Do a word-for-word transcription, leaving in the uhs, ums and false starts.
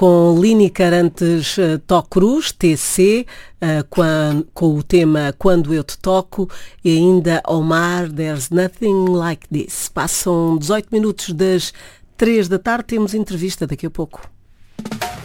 Com Lineker antes uh, Tó Cruz, T C, uh, com, com o tema Quando Eu Te Toco, e ainda Omar, There's Nothing Like This. Passam dezoito minutos das três da tarde, temos entrevista daqui a pouco.